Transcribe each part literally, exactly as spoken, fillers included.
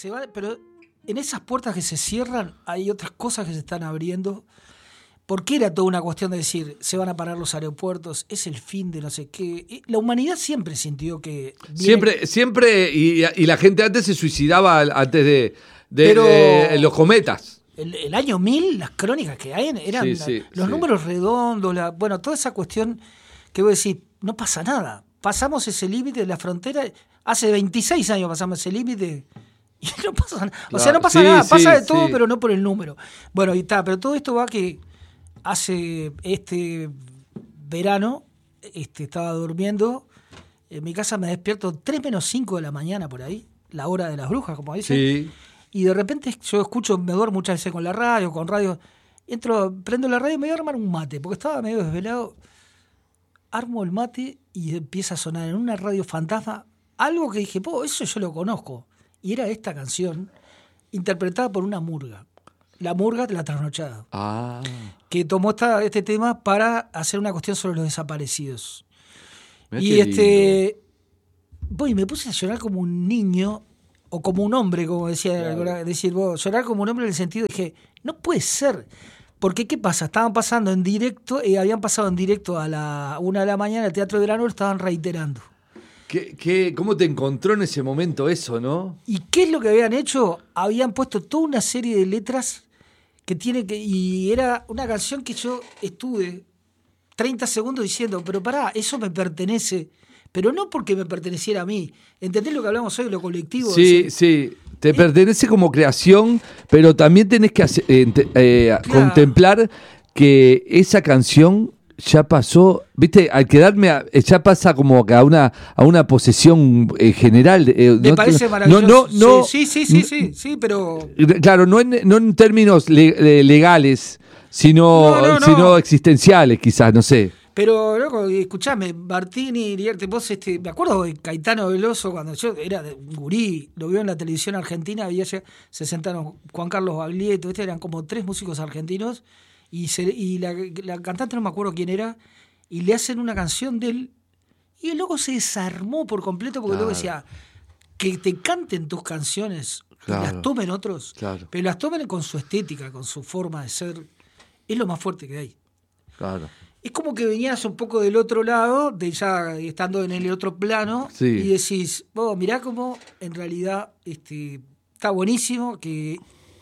se va, pero en esas puertas que se cierran hay otras cosas que se están abriendo. Porque era toda una cuestión de decir, se van a parar los aeropuertos, es el fin de no sé qué. La humanidad siempre sintió que... Viene... Siempre, siempre, y, y la gente antes se suicidaba antes de, de, pero de los cometas. El, el año mil, las crónicas que hay eran sí, sí, los sí. números redondos, la, bueno, toda esa cuestión que voy a decir, no pasa nada. Pasamos ese límite de la frontera, hace veintiséis años pasamos ese límite y no pasa nada. Claro. O sea, no pasa sí, nada, sí, pasa de sí. todo, pero no por el número. Bueno, y está, pero todo esto va que... Hace este verano, este, estaba durmiendo, en mi casa me despierto tres menos cinco de la mañana por ahí, la hora de las brujas, como dicen, sí. y de repente yo escucho, me duermo muchas veces con la radio, con radio, entro, prendo la radio y me voy a armar un mate, porque estaba medio desvelado, armo el mate y empieza a sonar en una radio fantasma, algo que dije, po, eso yo lo conozco, y era esta canción, interpretada por una murga. La Murga de la Trasnochada, ah. que tomó esta, este tema para hacer una cuestión sobre los desaparecidos. Mirá y este voy, me puse a llorar como un niño, o como un hombre, como decía, claro. decir vos, llorar como un hombre en el sentido de que no puede ser. Porque, ¿qué pasa? Estaban pasando en directo, eh, habían pasado en directo a la una de la mañana, el Teatro de Verano lo estaban reiterando. ¿Qué, qué, ¿Cómo te encontró en ese momento eso, no? ¿Y qué es lo que habían hecho? Habían puesto toda una serie de letras que tiene que, y era una canción que yo estuve treinta segundos diciendo, pero pará, eso me pertenece, pero no porque me perteneciera a mí. ¿Entendés lo que hablamos hoy de lo colectivo? Sí, de sí, te ¿Eh? pertenece como creación, pero también tenés que hacer, eh, eh, claro. contemplar que esa canción ya pasó, viste, al quedarme, a, ya pasa como que a una a una posesión eh, general. Eh, Me no, parece maravilloso. No, no, no, sí, sí, sí, sí, sí, sí, pero... Claro, no en, no en términos le, legales, sino, no, no, no. sino existenciales quizás, no sé. Pero, loco, escuchame, Martini, Lierte, vos, este, me acuerdo de Caetano Veloso, cuando yo era un gurí, lo vio en la televisión argentina, había, se sentaron Juan Carlos Baglietto, este, eran como tres músicos argentinos, y, se, y la, la cantante no me acuerdo quién era, y le hacen una canción de él, y el loco se desarmó por completo, porque claro. luego decía, que te canten tus canciones, claro. y las tomen otros, claro. pero las tomen con su estética, con su forma de ser, es lo más fuerte que hay. Claro. Es como que venías un poco del otro lado, de ya estando en el otro plano, sí. y decís, oh, mirá cómo en realidad este, está buenísimo, que...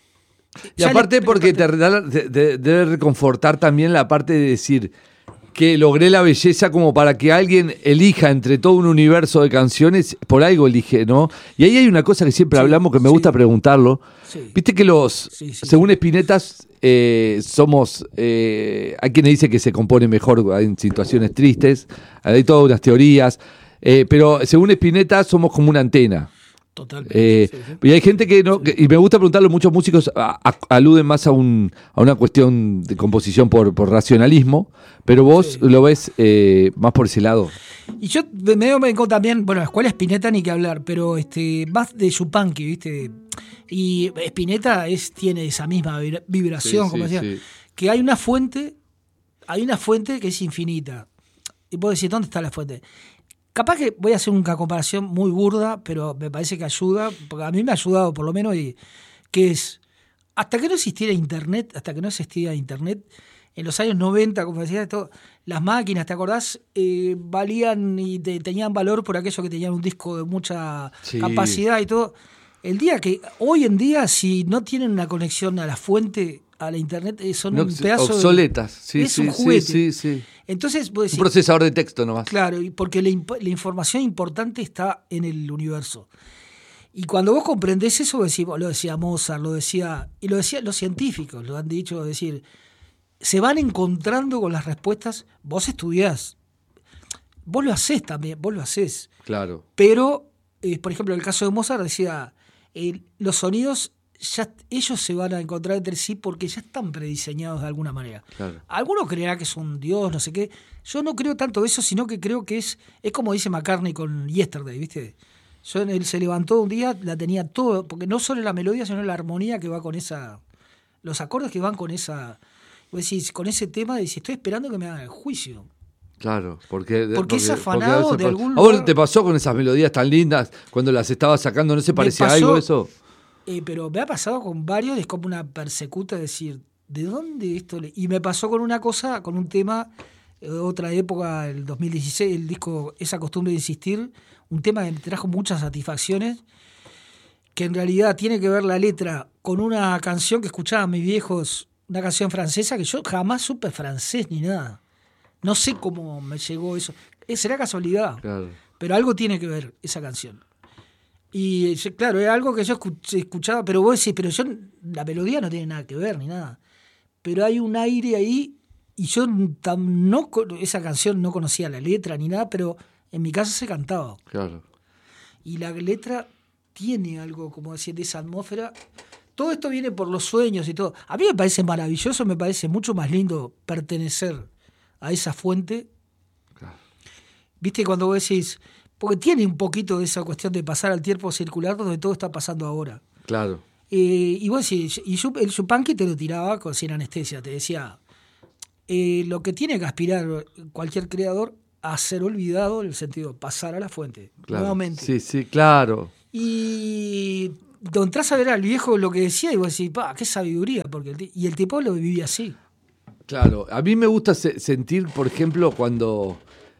Y aparte le, porque te, te, te debe reconfortar también la parte de decir que logré la belleza como para que alguien elija entre todo un universo de canciones, por algo elige, ¿no? Y ahí hay una cosa que siempre sí, hablamos que me sí. gusta preguntarlo. Sí. Viste que los, sí, sí, según Spinetas, eh, somos, eh, hay quienes dicen que se compone mejor en situaciones tristes, hay todas unas teorías, eh, pero según Spinetta somos como una antena. Totalmente. Eh, sí, sí. Y hay gente que no, que, y me gusta preguntarlo, muchos músicos a, a, aluden más a un a una cuestión de composición por, por racionalismo, pero vos sí. lo ves eh, más por ese lado. Y yo medio me vengo también, bueno, la escuela Spinetta ni que hablar, pero este más de Yupanqui, ¿viste? Y Spinetta es, tiene esa misma vibración, sí, como sí, decía, sí. que hay una fuente, hay una fuente que es infinita. Y vos decís, ¿dónde está la fuente? Capaz que voy a hacer una comparación muy burda, pero me parece que ayuda, porque a mí me ha ayudado por lo menos, y, que es, hasta que no existiera Internet, hasta que no existía Internet, en los años noventa, como decía, todo, las máquinas, ¿te acordás? Eh, valían y te, tenían valor por aquello que tenían un disco de mucha sí. capacidad y todo. El día que, hoy en día, si no tienen una conexión a la fuente, a la Internet, son no, un pedazo obsoletas. Sí, de, es sí, un juguete. Sí, sí, sí. Entonces, vos decís, un procesador de texto nomás. Claro, porque la, la información importante está en el universo. Y cuando vos comprendés eso, vos decís, lo decía Mozart, lo decía, y lo decían los científicos, lo han dicho, es decir, se van encontrando con las respuestas, vos estudiás, vos lo hacés también, vos lo hacés. Claro. Pero, eh, por ejemplo, en el caso de Mozart decía, eh, los sonidos, ya ellos se van a encontrar entre sí porque ya están prediseñados de alguna manera. Claro. Alguno creerá que es un dios, no sé qué. Yo no creo tanto eso, sino que creo que es es como dice McCartney con Yesterday, ¿viste? Yo, él se levantó un día, la tenía todo, porque no solo la melodía, sino la armonía que va con esa, los acordes que van con esa, vos decís, con ese tema, decís, estoy esperando que me hagan el juicio. Claro, porque, porque, porque es afanado porque de algún lugar. ¿A vos lugar? te pasó con esas melodías tan lindas cuando las estabas sacando? ¿No se parecía pasó, algo eso? Eh, pero me ha pasado con varios, es como una persecuta, decir, ¿de dónde esto? Le... Y me pasó con una cosa, con un tema, eh, otra época, el dos mil dieciséis, el disco Esa costumbre de insistir, un tema que me trajo muchas satisfacciones, que en realidad tiene que ver la letra con una canción que escuchaban mis viejos, una canción francesa, que yo jamás supe francés ni nada. No sé cómo me llegó eso. Será casualidad, claro. Pero algo tiene que ver esa canción. Y claro, es algo que yo escuchaba, pero vos decís, pero yo, la melodía no tiene nada que ver ni nada. Pero hay un aire ahí, y yo no, esa canción no conocía la letra ni nada, pero en mi casa se cantaba. Claro. Y la letra tiene algo, como decir, de esa atmósfera. Todo esto viene por los sueños y todo. A mí me parece maravilloso, me parece mucho más lindo pertenecer a esa fuente. Claro. Viste, cuando vos decís... Porque tiene un poquito de esa cuestión de pasar al tiempo circular donde todo está pasando ahora. Claro. Eh, y vos decís, y el Yupanqui te lo tiraba con sin anestesia, te decía, eh, lo que tiene que aspirar cualquier creador a ser olvidado, en el sentido, pasar a la fuente, claro. nuevamente. Sí, sí, claro. Y donde entras a ver al viejo lo que decía y vos decís, pa, qué sabiduría, porque el t- y el tipo lo vivía así. Claro, a mí me gusta se- sentir, por ejemplo, cuando...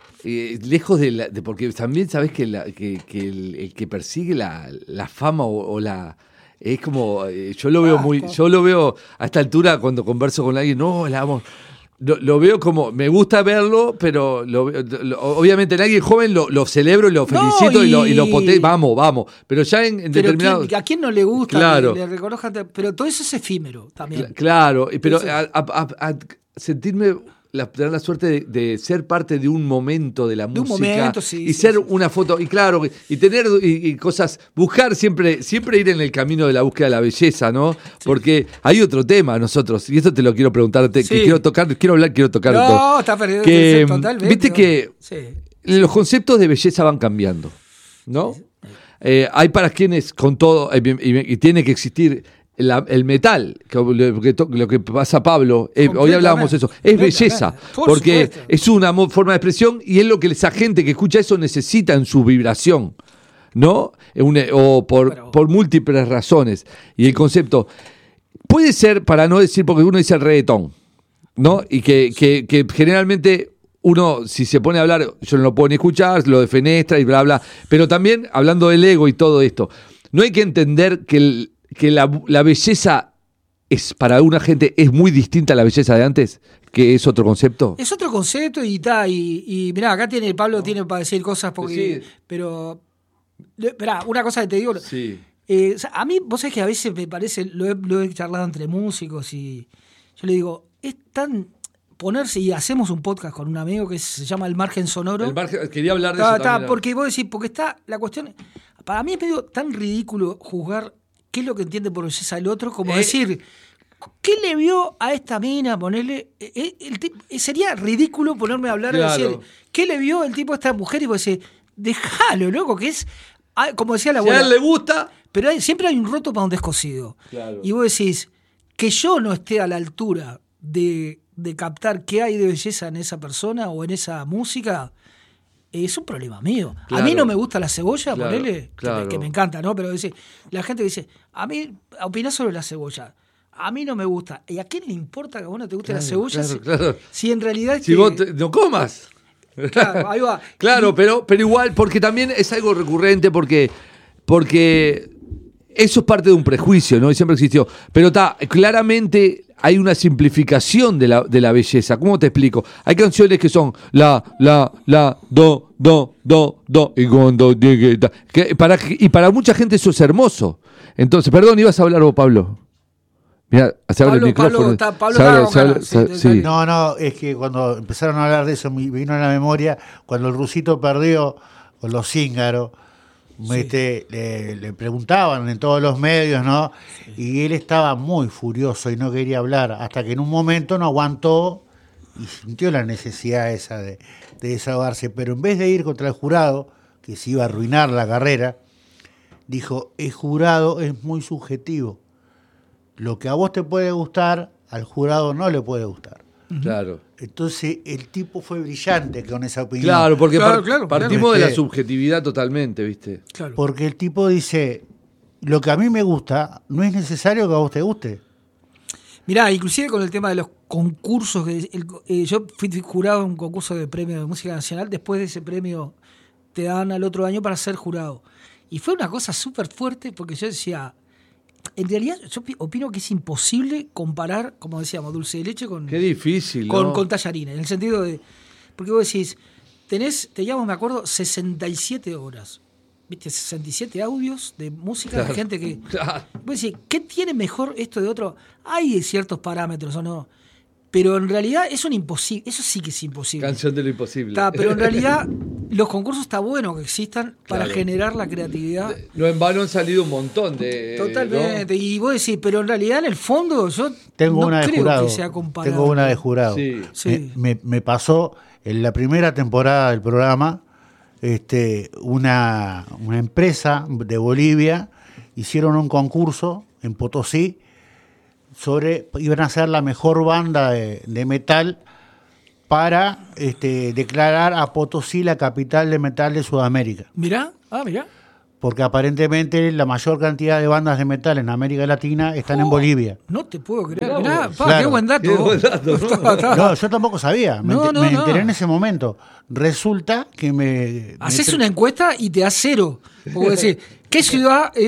Eh, lejos de la, de porque también sabes que, la, que, que el, el que persigue la, la fama o, o la es como eh, yo lo veo ah, muy yo lo veo a esta altura cuando converso con alguien, no, la vamos lo, lo veo como, me gusta verlo, pero lo, lo, obviamente en alguien joven lo, lo celebro y lo felicito no, y, y lo, y lo poté, vamos, vamos, pero ya en, en pero determinado... ¿quién, ¿a quién no le gusta? Claro. Le, le reconozcan, pero todo eso es efímero también. Claro, pero a, a, a, a sentirme... La, tener la suerte de, de ser parte de un momento de la de música un momento, sí, y sí, ser sí. una foto, y claro, y tener y, y cosas, buscar siempre, siempre ir en el camino de la búsqueda de la belleza, ¿no? Sí. Porque hay otro tema nosotros, y esto te lo quiero preguntarte, sí. que quiero tocar, quiero hablar, quiero tocar. No, todo. está perdido que, totalmente. Viste que sí. los conceptos de belleza van cambiando, ¿no? Sí. Eh, hay para quienes con todo, y, y, y tiene que existir La, el metal, que, que to, lo que pasa Pablo, eh, hoy hablábamos de eso, es belleza, Por porque supuesto. Es una mo- forma de expresión y es lo que esa gente que escucha eso necesita en su vibración, ¿no? Un, o por, Pero, por múltiples razones. Y el concepto puede ser, para no decir, porque uno dice el reggaetón, ¿no? Y que, que, que generalmente uno, si se pone a hablar, yo no lo puedo ni escuchar, lo defenestra y bla, bla. Pero también, hablando del ego y todo esto, no hay que entender que el que la, la belleza es para una gente es muy distinta a la belleza de antes, que es otro concepto. Es otro concepto y está, y, y mirá, acá tiene Pablo no. tiene para decir cosas porque sí. pero mirá, una cosa que te digo, sí. eh, o sea, a mí vos sabés que a veces me parece, lo he, lo he charlado entre músicos y yo le digo, es tan ponerse, y hacemos un podcast con un amigo que se llama El Margen Sonoro. El margen, quería hablar de está, eso está, también. Porque vos decís, porque está la cuestión, para mí es medio tan ridículo juzgar qué es lo que entiende por belleza el otro, como eh, decir, ¿qué le vio a esta mina? Ponerle, eh, el tipo, sería ridículo ponerme a hablar claro. y decir, ¿qué le vio el tipo a esta mujer? Y vos decís, déjalo, loco, que es, como decía la abuela. Si a él le gusta. Pero hay, siempre hay un roto para un descosido. Claro. Y vos decís, que yo no esté a la altura de, de captar qué hay de belleza en esa persona o en esa música, es un problema mío. Claro. A mí no me gusta la cebolla, claro, ponele, claro. que, me, que me encanta, ¿no? Pero dice, la gente dice, a mí, opinás sobre la cebolla. A mí no me gusta. ¿Y a quién le importa que a vos no te guste claro, la cebolla? Claro, si, claro. si en realidad es si que... vos te, no comas. Claro, ahí va. Claro, y... pero, pero igual, porque también es algo recurrente, porque, porque eso es parte de un prejuicio, ¿no? Y siempre existió. Pero está, claramente hay una simplificación de la, de la belleza. ¿Cómo te explico? Hay canciones que son la, la, la, do, do, do, do, y cuando llegue, da, que para, y para mucha gente eso es hermoso. Entonces, perdón, ibas a hablar vos, Pablo. Mira, se abre el micrófono. Pablo, está, Pablo se abre, se abre, se abre, sí, sí. No, no, es que cuando empezaron a hablar de eso me vino a la memoria cuando el rusito perdió con los cíngaros. Sí. Este, le, le preguntaban en todos los medios, ¿no? Sí. Y él estaba muy furioso y no quería hablar, hasta que en un momento no aguantó y sintió la necesidad esa de, de desahogarse. Pero en vez de ir contra el jurado, que se iba a arruinar la carrera, dijo, el jurado es muy subjetivo. Lo que a vos te puede gustar, al jurado no le puede gustar. Claro. Entonces el tipo fue brillante con esa opinión. Claro, porque claro, par- claro, partimos claro. de la subjetividad totalmente, ¿viste? Claro. Porque el tipo dice, lo que a mí me gusta, no es necesario que a vos te guste. Mirá, inclusive con el tema de los concursos, que el, eh, yo fui jurado en un concurso de premio de música nacional, después de ese premio te dan al otro año para ser jurado. Y fue una cosa súper fuerte porque yo decía, en realidad yo opino que es imposible comparar, como decíamos, dulce de leche con, Qué difícil, con, ¿no? con tallarines, en el sentido de, porque vos decís, tenés, teníamos, me acuerdo, sesenta y siete horas. ¿Viste? sesenta y siete audios de música, claro, de gente que... Claro. Vos decís, ¿qué tiene mejor esto de otro? Hay ciertos parámetros o no, pero en realidad es un imposible, eso sí que es imposible. Canción de lo imposible. Está, pero en realidad los concursos está bueno que existan para claro. generar la creatividad. No en vano han salido un montón de... Totalmente, ¿no? Y vos decís, pero en realidad en el fondo yo tengo no una creo de jurado, que sea comparable. Tengo una de jurado. Sí. Sí. Me, me, me pasó en la primera temporada del programa... Este, una, una empresa de Bolivia hicieron un concurso en Potosí sobre, iban a ser la mejor banda de, de metal para este, declarar a Potosí la capital de metal de Sudamérica. Mirá, ah, mirá. Porque aparentemente la mayor cantidad de bandas de metal en América Latina están oh, en Bolivia. No te puedo creer. Mirá, mirá pa, claro. qué buen dato. Qué buen dato, ¿no? No, yo tampoco sabía. Me, no, ent- no, me no. enteré en ese momento. Resulta que me... Haces me... una encuesta y te da cero. Porque decís, ¿qué ciudad